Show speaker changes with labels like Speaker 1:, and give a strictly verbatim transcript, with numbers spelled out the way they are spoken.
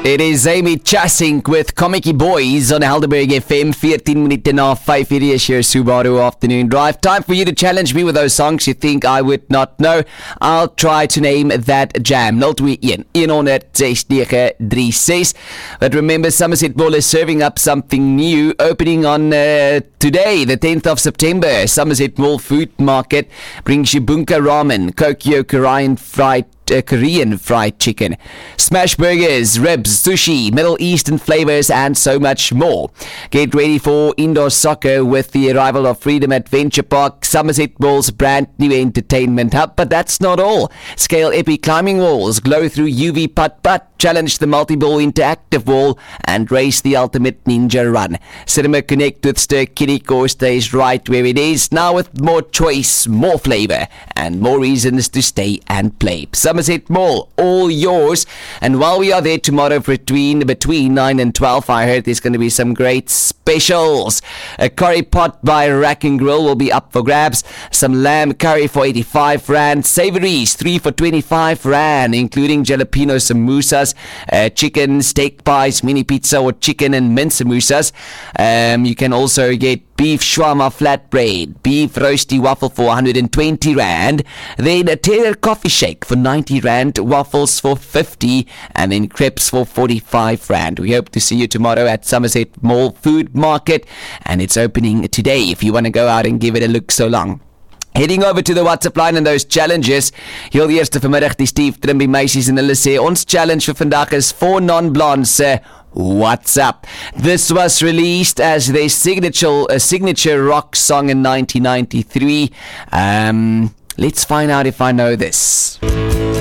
Speaker 1: It is Amy Chasink with Comic Boys on Helderberg F M, fourteen minutes na five. It is your Subaru afternoon drive. Time for you to challenge me with those songs you think I would not know. I'll try to name that jam. zero two one one zero zero six nine three six. But remember, Somerset Mall is serving up something new, opening on uh, today, the tenth of September. Somerset Mall Food Market brings you bunka ramen, Kokyo Korean fried Uh, Korean fried chicken, smash burgers, ribs, sushi, Middle Eastern flavors, and so much more. Get ready for indoor soccer with the arrival of Freedom Adventure Park, Somerset Mall's brand new entertainment hub. But that's not all. Scale epic climbing walls, glow through U V putt-putt, challenge the multi-ball interactive wall, and race the ultimate ninja run. Cinema Connect with Stir Kiddie Core stays right where it is, now with more choice, more flavor, and more reasons to stay and play. Somerset Mall, all yours. And while we are there tomorrow between between nine and twelve, I heard there's going to be some great specials. A curry pot by Rack and Grill will be up for grabs. Some lamb curry for eighty-five rand. Savories, three for twenty-five rand, including jalapeno samosas, uh, chicken steak pies, mini pizza or chicken and mint samosas. Um, you can also get beef shawarma flatbread, beef roasty waffle for one hundred twenty rand, then a Taylor coffee shake for ninety rand, waffles for fifty, and then crepes for forty-five rand. We hope to see you tomorrow at Somerset Mall Food Market, and it's opening today if you want to go out and give it a look. So long. Heading over to the WhatsApp line and those challenges. Heel eerste vanmiddag die Steve Trimby meisies en hulle sê ons challenge vir vandag is four non-blondes. Uh, What's up? This was released as their signature uh, signature rock song in nineteen ninety-three. Um, let's find out if I know this.